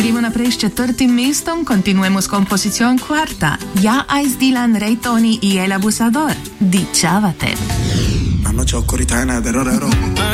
Gremo naprej s 4. mestom, continuemos con posición cuarta. Ya Ice Dylan, Ray Tony y El Abusador. Dichavate. La noche oscuritana de Rorero.